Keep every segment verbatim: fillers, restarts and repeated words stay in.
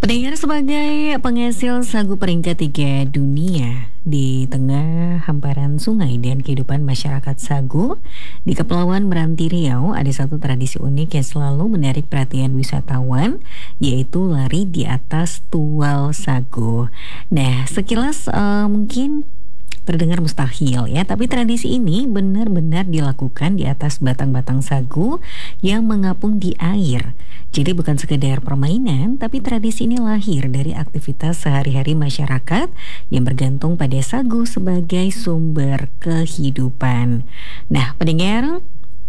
Pendengar, sebagai penghasil sagu peringkat tiga dunia di tengah hamparan sungai dan kehidupan masyarakat sagu di Kepulauan Meranti Riau, ada satu tradisi unik yang selalu menarik perhatian wisatawan, yaitu lari di atas tual sagu. Nah, sekilas uh, mungkin terdengar mustahil ya, tapi tradisi ini benar-benar dilakukan di atas batang-batang sagu yang mengapung di air. Jadi bukan sekedar permainan, tapi tradisi ini lahir dari aktivitas sehari-hari masyarakat yang bergantung pada sagu sebagai sumber kehidupan. Nah, pendengar,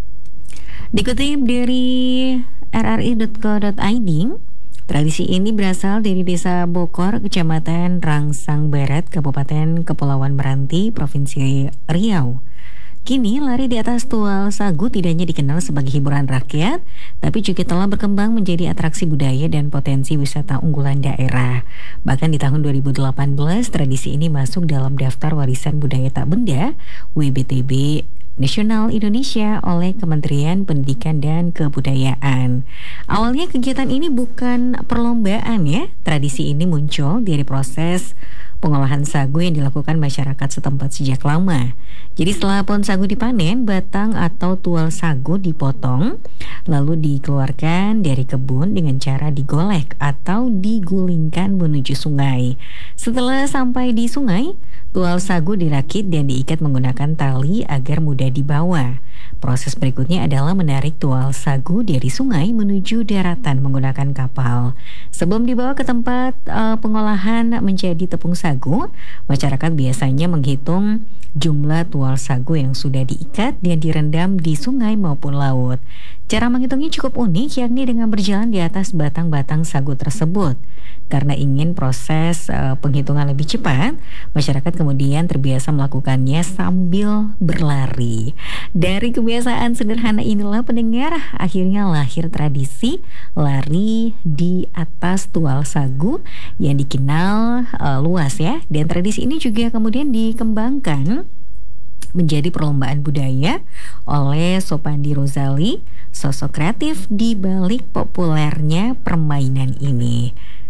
dikutip dari r r i dot co dot i d, tradisi ini berasal dari Desa Bokor, Kecamatan Rangsang Barat, Kabupaten Kepulauan Meranti, Provinsi Riau. Kini, lari di atas tual sagu tidak hanya dikenal sebagai hiburan rakyat, tapi juga telah berkembang menjadi atraksi budaya dan potensi wisata unggulan daerah. Bahkan di tahun dua ribu delapan belas, tradisi ini masuk dalam daftar warisan budaya tak benda W B T B Nasional Indonesia oleh Kementerian Pendidikan dan Kebudayaan. Awalnya kegiatan ini bukan perlombaan ya. Tradisi ini muncul dari proses pengolahan sagu yang dilakukan masyarakat setempat sejak lama. Jadi setelah pohon sagu dipanen, batang atau tual sagu dipotong, lalu dikeluarkan dari kebun dengan cara digolek atau digulingkan menuju sungai. Setelah sampai di sungai, tual sagu dirakit dan diikat menggunakan tali agar mudah dibawa. Proses berikutnya adalah menarik tual sagu dari sungai menuju daratan menggunakan kapal. Sebelum dibawa ke tempat uh, pengolahan menjadi tepung sagu, masyarakat biasanya menghitung jumlah tual sagu yang sudah diikat dan direndam di sungai maupun laut. Cara menghitungnya cukup unik, yakni dengan berjalan di atas batang-batang sagu tersebut. Karena ingin proses uh, penghitungan lebih cepat, masyarakat kemudian terbiasa melakukannya sambil berlari. Dari kebiasaan sederhana inilah, pendengar, akhirnya lahir tradisi lari di atas tual sagu yang dikenal uh, luas ya. Dan tradisi ini juga kemudian dikembangkan menjadi perlombaan budaya oleh Sopandi Rozali, sosok kreatif di balik populernya permainan ini.